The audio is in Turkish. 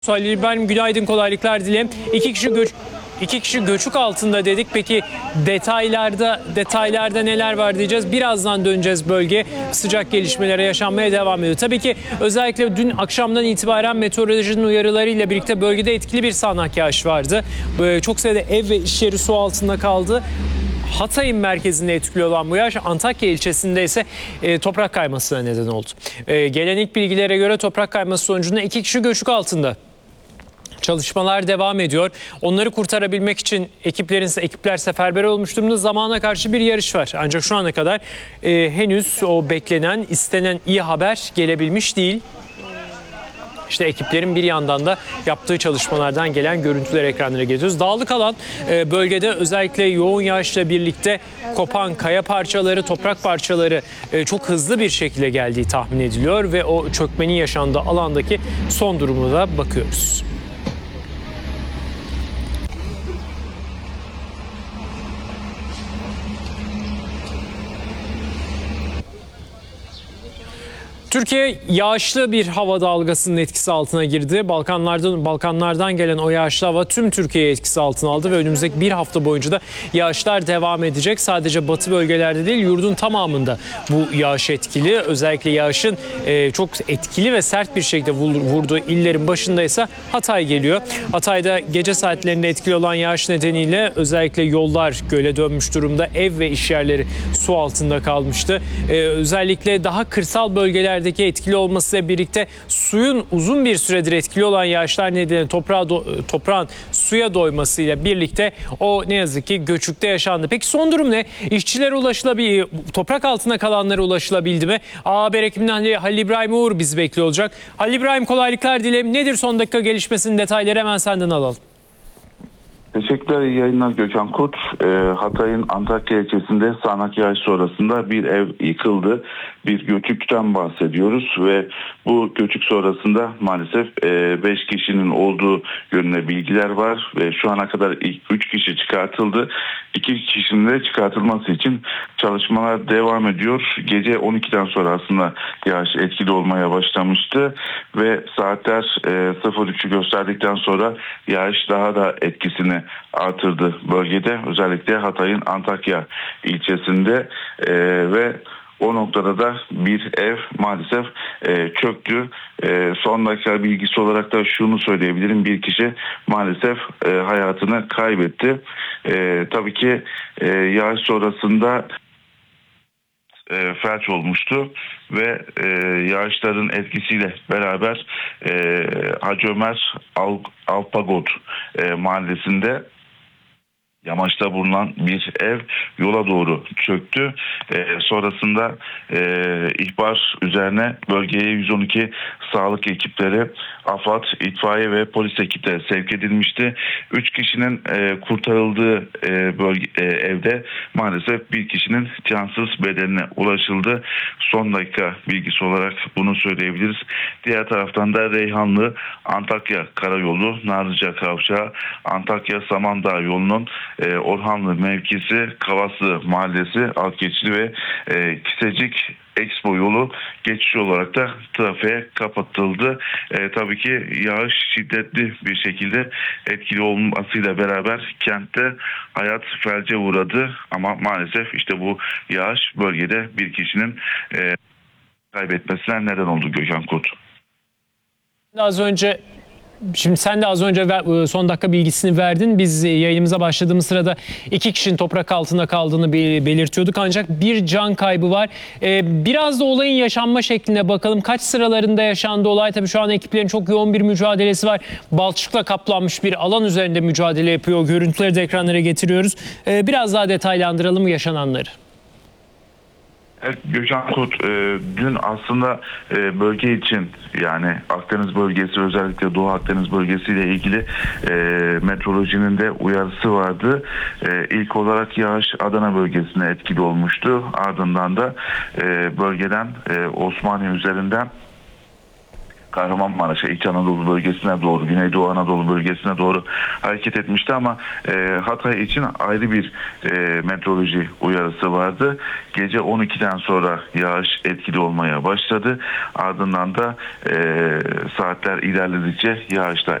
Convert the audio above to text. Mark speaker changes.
Speaker 1: Halil İbrahim, günaydın, kolaylıklar dilerim. İki kişi göçük altında dedik. Peki detaylarda neler var diyeceğiz. Birazdan döneceğiz bölgeye. Sıcak gelişmelere yaşanmaya devam ediyor. Tabii ki özellikle dün akşamdan itibaren meteorolojinin uyarılarıyla birlikte bölgede etkili bir sağanak yağış vardı. Çok sayıda ev ve iş yeri su altında kaldı. Hatay'ın merkezinde etkili olan bu yağış Antakya ilçesinde ise toprak kaymasına neden oldu. Gelen ilk bilgilere göre toprak kayması sonucunda 2 kişi göçük altında. Çalışmalar devam ediyor. Onları kurtarabilmek için ekipler seferber olmuş durumda. Zamana karşı bir yarış var. Ancak şu ana kadar henüz o beklenen, istenen iyi haber gelebilmiş değil. İşte ekiplerin bir yandan da yaptığı çalışmalardan gelen görüntüler ekranlara getiriyoruz. Dağlık alan bölgede özellikle yoğun yağışla birlikte kopan kaya parçaları, toprak parçaları çok hızlı bir şekilde geldiği tahmin ediliyor ve o çökmenin yaşandığı alandaki son durumuna da bakıyoruz. Türkiye yağışlı bir hava dalgasının etkisi altına girdi. Balkanlardan gelen o yağışlı hava tüm Türkiye'yi etkisi altına aldı ve önümüzdeki bir hafta boyunca da yağışlar devam edecek. Sadece batı bölgelerde değil, yurdun tamamında bu yağış etkili. Özellikle yağışın çok etkili ve sert bir şekilde vurduğu illerin başında ise Hatay geliyor. Hatay'da gece saatlerinde etkili olan yağış nedeniyle özellikle yollar göle dönmüş durumda. Ev ve iş yerleri su altında kalmıştı. Özellikle daha kırsal bölgelerde etkili olmasıyla birlikte suyun uzun bir süredir etkili olan yağışlar nedeniyle toprağın suya doymasıyla birlikte o ne yazık ki göçükte yaşandı. Peki son durum ne? İşçilere toprak altında kalanlara ulaşılabildi mi? Haber ekibinden Halil İbrahim Uğur bizi bekliyor olacak. Halil İbrahim, kolaylıklar dilerim. Nedir son dakika gelişmesinin detayları, hemen senden alalım.
Speaker 2: Teşekkürler, iyi yayınlar Gökhan Kurt. Hatay'ın Antakya ilçesinde sağanak yağış sonrasında bir ev yıkıldı. Bir göçükten bahsediyoruz ve bu göçük sonrasında maalesef 5 kişinin olduğu yönünde bilgiler var ve şu ana kadar ilk 3 kişi çıkartıldı. 2 kişinin de çıkartılması için çalışmalar devam ediyor. Gece 12'den sonra aslında yağış etkili olmaya başlamıştı ve saatler 03'ü gösterdikten sonra yağış daha da etkisini artırdı bölgede. Özellikle Hatay'ın Antakya ilçesinde ve o noktada da bir ev maalesef çöktü. Son dakika bilgisi olarak da şunu söyleyebilirim. Bir kişi maalesef hayatını kaybetti. Tabii ki yağış sonrasında felç olmuştu ve yağışların etkisiyle beraber Hacı Ömer Alpagot mahallesinde yamaçta bulunan bir ev yola doğru çöktü. Sonrasında ihbar üzerine bölgeye 112 sağlık ekipleri, AFAD, itfaiye ve polis ekipleri sevk edilmişti. 3 kişinin kurtarıldığı evde maalesef bir kişinin cansız bedenine ulaşıldı. Son dakika bilgisi olarak bunu söyleyebiliriz. Diğer taraftan da Reyhanlı Antakya Karayolu, Narlıca Kavşağı, Antakya Samandağ yolunun Orhanlı mevkisi, Kavaslı Mahallesi, Akgeçli ve Kisecik Expo yolu geçiş olarak da trafiğe kapatıldı. Tabii ki yağış şiddetli bir şekilde etkili olmasıyla beraber kentte hayat felce uğradı. Ama maalesef işte bu yağış bölgede bir kişinin kaybetmesine neden oldu Gökhan Kurt.
Speaker 1: Şimdi sen de az önce son dakika bilgisini verdin. Biz yayınımıza başladığımız sırada 2 kişinin toprak altında kaldığını belirtiyorduk. Ancak bir can kaybı var. Biraz da olayın yaşanma şekline bakalım. Kaç sıralarında yaşandı olay? Tabii şu an ekiplerin çok yoğun bir mücadelesi var. Balçıkla kaplanmış bir alan üzerinde mücadele yapıyor. Görüntüleri de ekranlara getiriyoruz. Biraz daha detaylandıralım yaşananları.
Speaker 2: Evet Gökhan Kurt, dün aslında bölge için, yani Akdeniz bölgesi, özellikle Doğu Akdeniz bölgesiyle ilgili meteorolojinin de uyarısı vardı. İlk olarak yağış Adana bölgesine etkili olmuştu. Ardından da bölgeden Osmaniye üzerinden Kahramanmaraş'a, İç Anadolu bölgesine doğru, Güneydoğu Anadolu bölgesine doğru hareket etmişti ama Hatay için ayrı bir meteoroloji uyarısı vardı. Gece 12'den sonra yağış etkili olmaya başladı. Ardından da saatler ilerledikçe yağışlar